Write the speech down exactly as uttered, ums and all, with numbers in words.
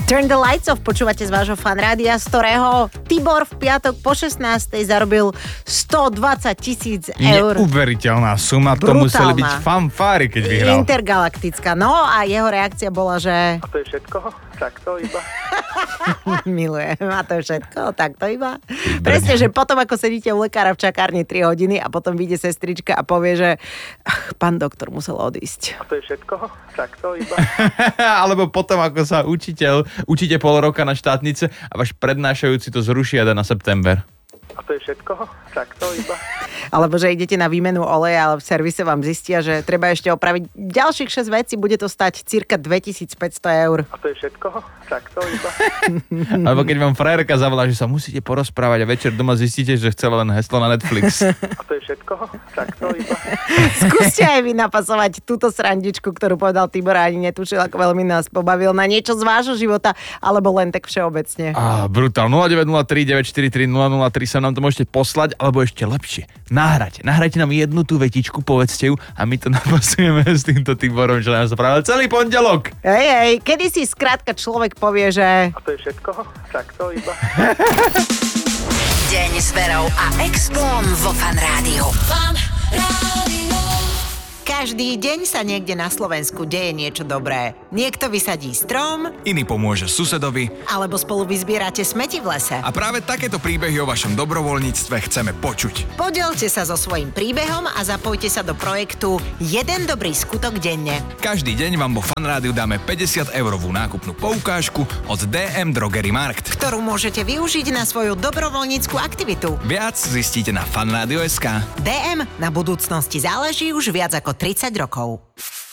Turn the lights off, počúvate z vášho fanrádia, z ktorého Tibor v piatok po šestnástej zarobil stodvadsať tisíc eur. Neuveriteľná suma, to Brutálna. museli byť fanfáry, keď vyhral. Intergalaktická. No a jeho reakcia bola, že... A to je všetko? Takto iba? Milujem, a to je všetko, tak to iba. Presne, že potom ako sedíte u lekára v čakárni tri hodiny a potom vyjde sestrička a povie, že ach, pán doktor musel odísť. A to je všetko? Takto iba? Alebo potom, ako sa učiteľ, učíte pol roka na štátnice a váš prednášajúci to zruší a dá na september. A to je všetko? Takto iba? Alebo že idete na výmenu oleja, ale v servise vám zistia, že treba ešte opraviť ďalších šesť vecí, bude to stať cirka dvetisícpäťsto eur. A to je všetko? Takto iba? Alebo keď vám frajerka zavolá, že sa musíte porozprávať a večer doma zistíte, že chcela len heslo na Netflix. A to je všetko? Takto iba? Skúste aj vy napasovať túto srandičku, ktorú povedal Tibor, ani netušil, ako veľmi nás pobavil, na niečo z vášho života, alebo len tak všeobecne. Á, brutál. nula deväť nula tri deväť štyri tri nula nula tri sa nám to môžete poslať, alebo ešte lepšie. Nahrajte. Nahrajte nám jednu tú vetičku, povedzte ju a my to napasujeme s týmto Tiborom, že nám zapravil celý pondelok. Hej, hej, kedy si skrátka človek povie, že... A to je všetko? Takto iba? Deň s Verou a Expom vo Fan Rádiu. Fan Rádio. Každý deň sa niekde na Slovensku deje niečo dobré. Niekto vysadí strom, Iný pomôže susedovi. alebo spolu vyzbierate smeti v lese. A práve takéto príbehy o vašom dobrovoľníctve chceme počuť. Podielte sa so svojím príbehom a zapojte sa do projektu Jeden dobrý skutok denne. Každý deň vám vo Fanrádiu dáme päťdesiat eurovú nákupnú poukážku od dé em Drogery Markt. Ktorú môžete využiť na svoju dobrovoľníckú aktivitu. Viac zistíte na fanradio bodka es ká. dé em na budúcnosti záleží už viac ako tridsať rokov.